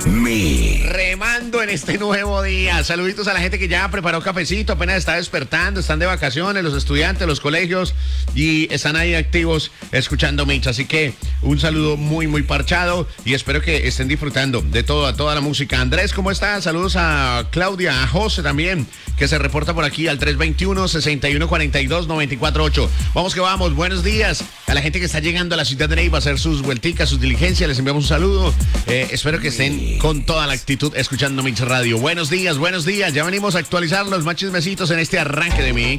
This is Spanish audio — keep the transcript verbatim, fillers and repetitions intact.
Mi. Remando en este nuevo día. Saluditos a la gente que ya preparó cafecito, apenas está despertando, están de vacaciones, los estudiantes, los colegios, y están ahí activos escuchando Mix. Así que un saludo muy, muy parchado y espero que estén disfrutando de toda, toda la música. Andrés, ¿cómo estás? Saludos a Claudia, a José también, que se reporta por aquí al tres dos uno, seis uno cuatro dos, nueve cuatro ocho. Vamos que vamos, buenos días a la gente que está llegando a la ciudad de Neiva a hacer sus vuelticas, sus diligencias. Les enviamos un saludo. Eh, espero que estén con toda la actitud escuchando Mix Radio. Buenos días, buenos días. Ya venimos a actualizar los más chismecitos en este arranque de Mix.